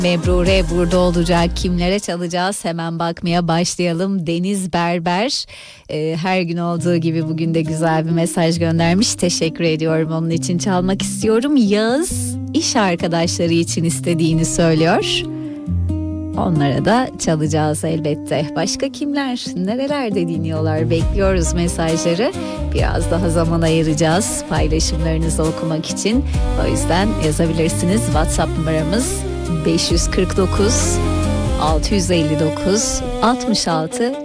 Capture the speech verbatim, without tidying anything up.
Mebrure burada olacak. Kimlere çalacağız? Hemen bakmaya başlayalım. Deniz Berber e, her gün olduğu gibi bugün de güzel bir mesaj göndermiş. Teşekkür ediyorum, onun için çalmak istiyorum. Yağız iş arkadaşları için istediğini söylüyor. Onlara da çalacağız elbette. Başka kimler, nerelerde dinliyorlar? Bekliyoruz mesajları. Biraz daha zaman ayıracağız paylaşımlarınızı okumak için. O yüzden yazabilirsiniz. WhatsApp numaramız beş yüz kırk dokuz altı yüz elli dokuz altmış altı